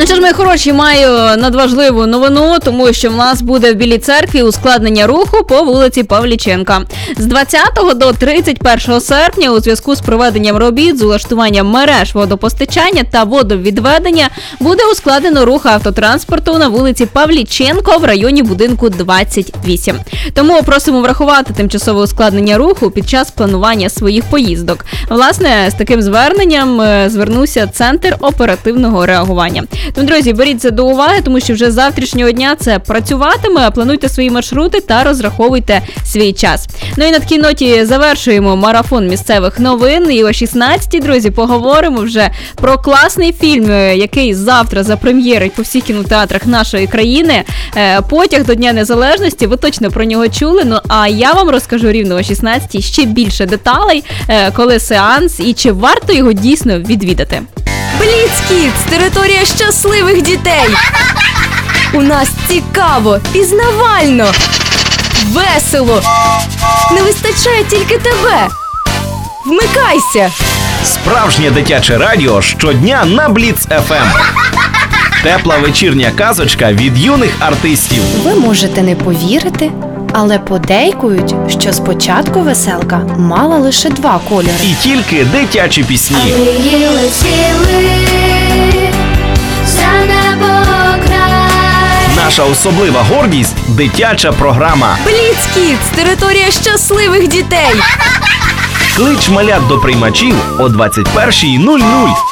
що ж, мої хороші, маю надважливу новину, тому що в нас буде в Білій Церкві ускладнення руху по вулиці Павліченка. З 20 до 31 серпня у зв'язку з проведенням робіт з улаштуванням мереж водопостачання та водовідведення буде ускладнено рух автотранспорту на вулиці Павліченко в районі будинку 28. Тому просимо врахувати тимчасове ускладнення руху під час планування своїх поїздок. Власне, з таким зверненням звернувся Центр оперативного реагування. Тому, друзі, беріть це до уваги, тому що вже з завтрашнього дня це працюватиме, плануйте свої маршрути та розраховуйте свій час. Ну і на такій ноті завершуємо марафон місцевих новин. І о 16-й, друзі, поговоримо вже про класний фільм, який завтра запрем'єрить по всіх кінотеатрах нашої країни. «Потяг до Дня Незалежності». Ви точно про нього чули, ну а я вам розкажу рівно о 16-й ще більше деталей, коли сеанс і чи варто його дійсно відвідати. Бліц-Кідс – територія щасливих дітей. У нас цікаво, пізнавально, весело. Не вистачає тільки тебе. Вмикайся. Справжнє дитяче радіо щодня на Бліц.ФМ. Тепла вечірня казочка від юних артистів. Ви можете не повірити, але подейкують, що спочатку веселка мала лише 2 кольори. І тільки дитячі пісні. Наша особлива гордість – дитяча програма. Бліц-Кідс – територія щасливих дітей. Клич малят до приймачів о 21:00.